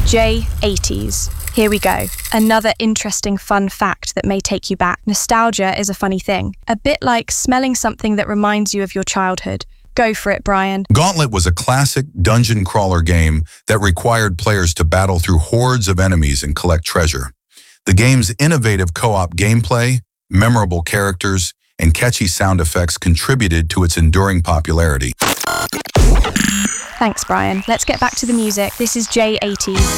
J80s. Here we go. Another interesting fun fact that may take you back. Nostalgia is a funny thing. A bit like smelling something that reminds you of your childhood. Go for it, Brian. Gauntlet was a classic dungeon crawler game that required players to battle through hordes of enemies and collect treasure. The game's innovative co-op gameplay, memorable characters, and catchy sound effects contributed to its enduring popularity. Thanks, Brian. Let's get back to the music. This is J80s.